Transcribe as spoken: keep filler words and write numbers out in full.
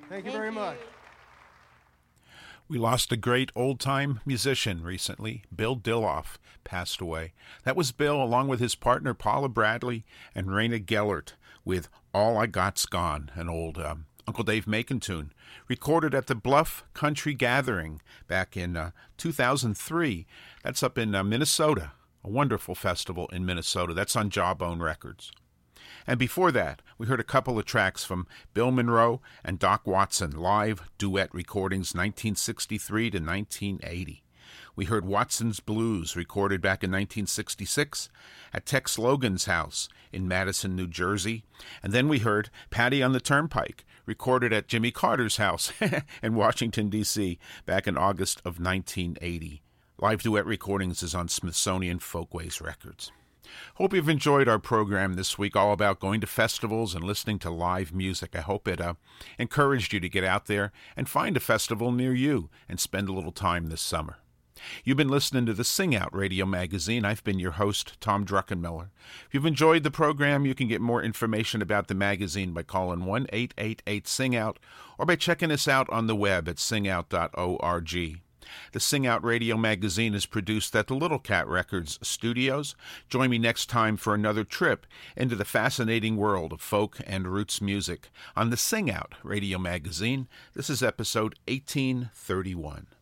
Thank you very much. We lost a great old-time musician recently. Bill Dilloff passed away. That was Bill, along with his partner Paula Bradley and Raina Gellert, with All I Got's Gone, an old um, Uncle Dave Macon tune, recorded at the Bluff Country Gathering back in uh, two thousand three. That's up in uh, Minnesota, a wonderful festival in Minnesota. That's on Jawbone Records. And before that, we heard a couple of tracks from Bill Monroe and Doc Watson, live duet recordings nineteen sixty-three to nineteen eighty. We heard Watson's Blues, recorded back in nineteen sixty-six at Tex Logan's house in Madison, New Jersey. And then we heard Patty on the Turnpike, recorded at Jimmy Carter's house in Washington, D C back in August of nineteen eighty. Live duet recordings is on Smithsonian Folkways Records. Hope you've enjoyed our program this week, all about going to festivals and listening to live music. I hope it uh, encouraged you to get out there and find a festival near you and spend a little time this summer. You've been listening to the Sing Out Radio Magazine. I've been your host, Tom Druckenmiller. If you've enjoyed the program, you can get more information about the magazine by calling one eight eight eight sing out or by checking us out on the web at sing out dot org. The Sing Out Radio Magazine is produced at the Little Cat Records studios. Join me next time for another trip into the fascinating world of folk and roots music on the Sing Out Radio Magazine. This is episode eighteen thirty-one.